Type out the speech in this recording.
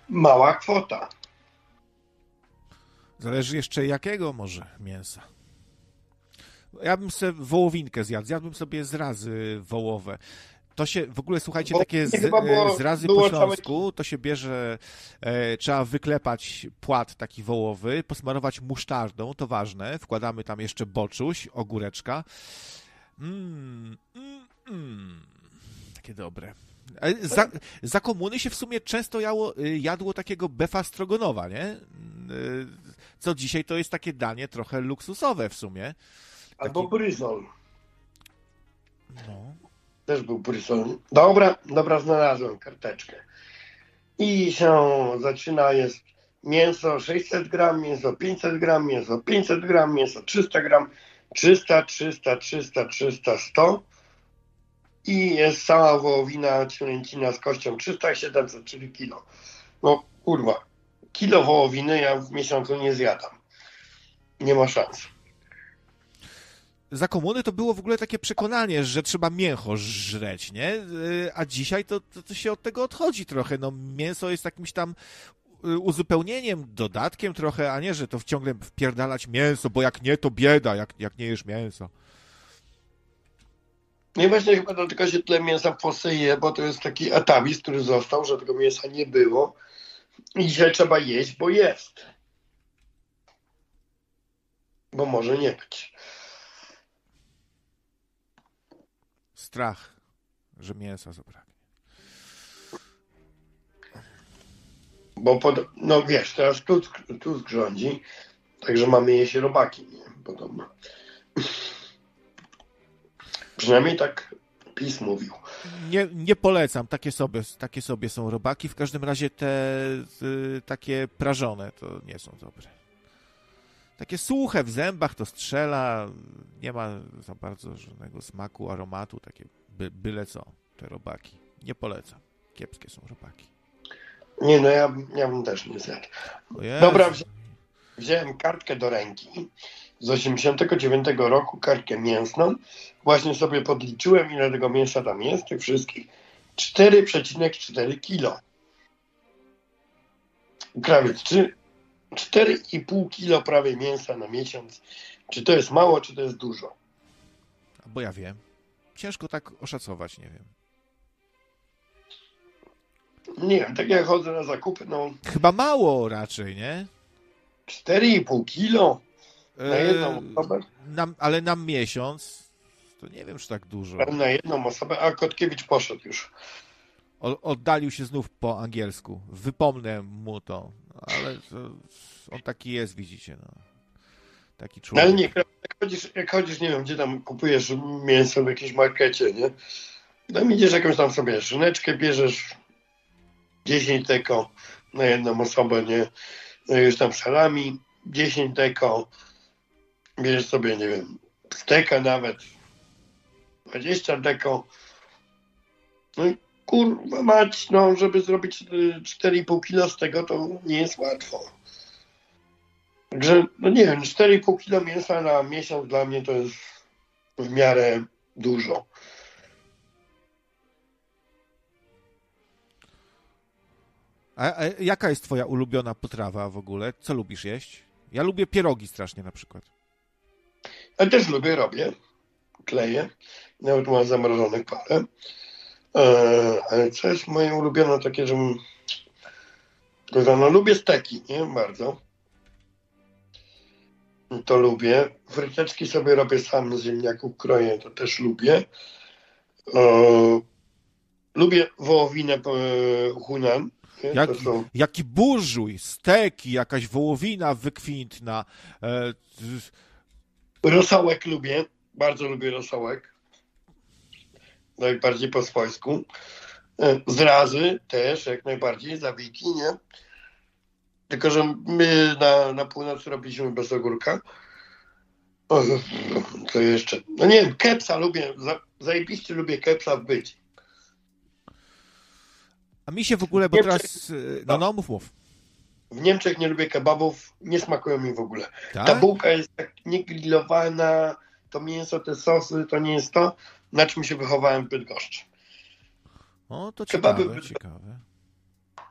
mała kwota. Zależy jeszcze jakiego może mięsa. Ja bym sobie wołowinkę zjadłbym sobie zrazy wołowe. To się, w ogóle słuchajcie, Bo takie zrazy po śląsku, to się bierze, trzeba wyklepać płat taki wołowy, posmarować musztardą, to ważne, wkładamy tam jeszcze boczuś, ogóreczka. Takie dobre. Za komuny się w sumie często jadło takiego befa strogonowa, nie? Co dzisiaj to jest takie danie trochę luksusowe w sumie. Albo bryzol. No. Też był bryzol. Dobra, znalazłem karteczkę. I się zaczyna, jest mięso 600 gram, mięso 500 gram, mięso 500 gram, mięso 300 gram, 300, 100 i jest cała wołowina, cielęcina z kością 300-700, czyli kilo. No kurwa, kilo wołowiny ja w miesiącu nie zjadam. Nie ma szans. Za komuny to było w ogóle takie przekonanie, że trzeba mięcho żreć, nie? A dzisiaj to się od tego odchodzi trochę. No mięso jest jakimś tam uzupełnieniem, dodatkiem trochę, a nie, że to ciągle wpierdalać mięso, bo jak nie, to bieda, jak nie jesz mięso. Nie właśnie chyba dlatego się tyle mięsa w Polsce je, bo to jest taki atawizm, który został, że tego mięsa nie było i dzisiaj trzeba jeść, bo jest. Bo może nie być. Strach, że mięsa zabraknie. Bo no wiesz, teraz Tusk rządzi, także mamy jeść robaki, nie? Podobno. Przynajmniej tak PiS mówił. Nie polecam, takie sobie są robaki. W każdym razie te takie prażone to nie są dobre. Takie suche w zębach to strzela, nie ma za bardzo żadnego smaku, aromatu, takie byle co, te robaki. Nie polecam. Kiepskie są robaki. Nie, no ja bym też nie zjadł. Dobra, wziąłem kartkę do ręki z 89 roku, kartkę mięsną. Właśnie sobie podliczyłem, ile tego mięsa tam jest, tych wszystkich. 4,4 kilo. Krawiec, 4,5 kilo prawie mięsa na miesiąc. Czy to jest mało, czy to jest dużo? Bo ja wiem. Ciężko tak oszacować, nie wiem. Nie wiem, tak jak chodzę na zakupy, no... Chyba mało raczej, nie? 4,5 kilo na jedną osobę? Ale na miesiąc to nie wiem, czy tak dużo. Na jedną osobę, a Kotkiewicz poszedł już. Oddalił się znów po angielsku. Wypomnę mu to, ale on taki jest, widzicie, no. Taki człowiek. Ale nie, jak chodzisz, nie wiem, gdzie tam kupujesz mięso w jakimś markecie, nie? Tam idziesz jakąś tam sobie szyneczkę, bierzesz 10 teko na jedną osobę, nie? No już tam salami, 10 teko, bierzesz sobie, nie wiem, steka nawet, 20 teko. No i kurwa mać, no, żeby zrobić 4,5 kilo z tego, to nie jest łatwo. Także, no nie wiem, 4,5 kilo mięsa na miesiąc dla mnie to jest w miarę dużo. A jaka jest twoja ulubiona potrawa w ogóle? Co lubisz jeść? Ja lubię pierogi strasznie na przykład. Ja też robię, kleję. Nawet mam zamrożonych parę. Ale co jest moje ulubione takie, że no lubię steki, nie? Bardzo. To lubię. Fryteczki sobie robię sam z ziemniaków, kroję, to też lubię. Lubię wołowinę Hunan. Jaki burżuj, steki, jakaś wołowina wykwintna. Rosołek lubię. Bardzo lubię rosołek. Najbardziej po swojsku. Zrazy też, jak najbardziej, zawiki, nie? Tylko, że my na północy robiliśmy bez ogórka. Co jeszcze? No nie wiem, kepsa lubię. Zajebiście lubię kepsa w Byci. A mi się w ogóle, bo teraz... No, mów. W Niemczech nie lubię kebabów, nie smakują mi w ogóle. Tak? Ta bułka jest tak niegrillowana, to mięso, te sosy, to nie jest to, na czym się wychowałem w Bydgoszczy. O, to Kebaby ciekawe.